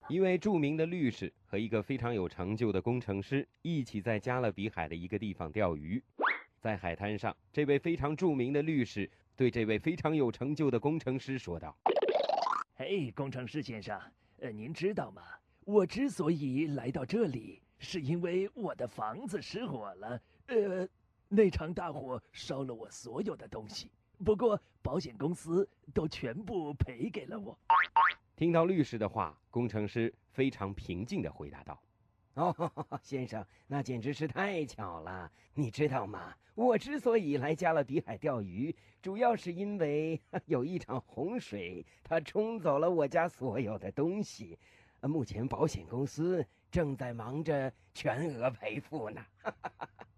一位著名的律师和一个非常有成就的工程师一起在加勒比海的一个地方钓鱼。在海滩上，这位非常著名的律师对这位非常有成就的工程师说道： 嘿，工程师先生，您知道吗？我之所以来到这里，是因为我的房子失火了。那场大火烧了我所有的东西，不过保险公司都全部赔给了我。 听到律师的话，工程师非常平静地回答道： 哦，先生，那简直是太巧了。你知道吗？我之所以来加勒比海钓鱼，主要是因为有一场洪水，它冲走了我家所有的东西。目前保险公司正在忙着全额赔付呢。